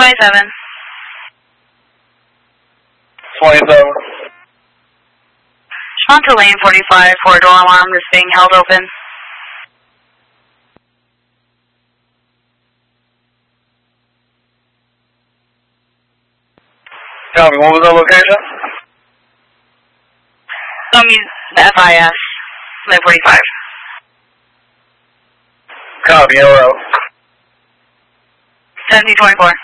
27. 27. Respond to lane 45 for a door alarm that's being held open. Copy, what was that location? The FIS, lane 45. Copy, hello. 1724.